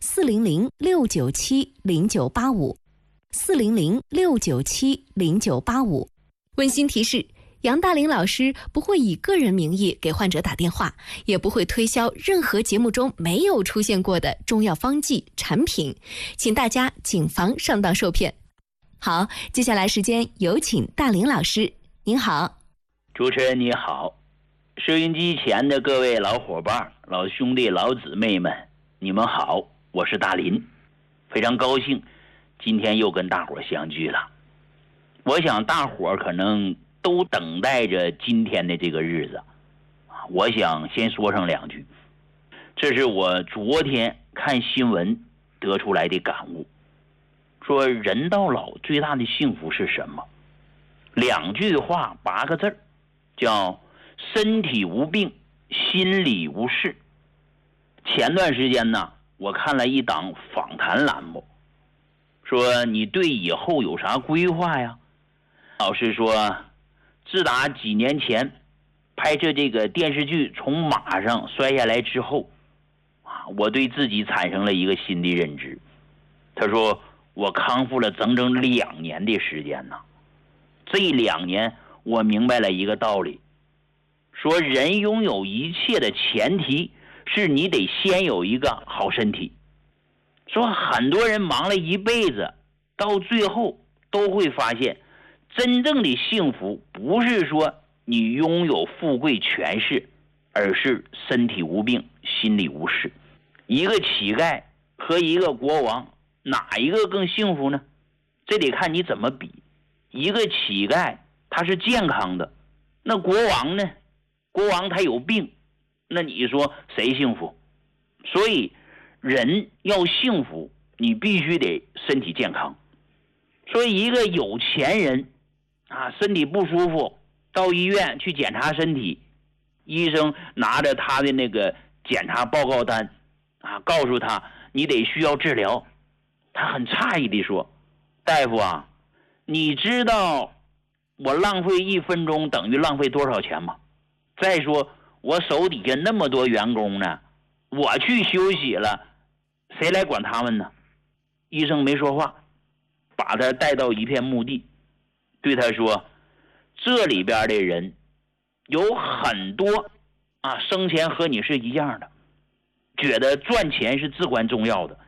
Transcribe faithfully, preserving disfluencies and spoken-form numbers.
四零零六九七零九八五，四零零六九七零九八五。温馨提示：杨大林老师不会以个人名义给患者打电话，也不会推销任何节目中没有出现过的中药方剂产品，请大家谨防上当受骗。好，接下来时间有请大林老师。您好。 主持人你好，收音机前的各位老伙伴、老兄弟、老姊妹们，你们好，我是大林，非常高兴今天又跟大伙相聚了。我想大伙可能都等待着今天的这个日子，我想先说上两句。这是我昨天看新闻得出来的感悟，说人到老最大的幸福是什么？两句话八个字，叫身体无病，心理无事。前段时间呢，我看了一档访谈栏目，说你对以后有啥规划呀？老师说，自打几年前拍摄这个电视剧从马上摔下来之后，我对自己产生了一个新的认知。他说我康复了整整两年的时间呢。这两年我明白了一个道理，说人拥有一切的前提是你得先有一个好身体。说很多人忙了一辈子，到最后都会发现，真正的幸福不是说你拥有富贵权势，而是身体无病，心理无事。一个乞丐和一个国王，哪一个更幸福呢？这得看你怎么比。一个乞丐他是健康的，那国王呢？国王他有病，那你说谁幸福？所以人要幸福，你必须得身体健康。所以一个有钱人啊，身体不舒服，到医院去检查身体，医生拿着他的那个检查报告单啊，告诉他你得需要治疗。他很诧异地说，大夫啊，你知道我浪费一分钟等于浪费多少钱吗？再说我手底下那么多员工呢，我去休息了，谁来管他们呢？医生没说话，把他带到一片墓地，对他说，这里边的人有很多啊，生前和你是一样的，觉得赚钱是至关重要的，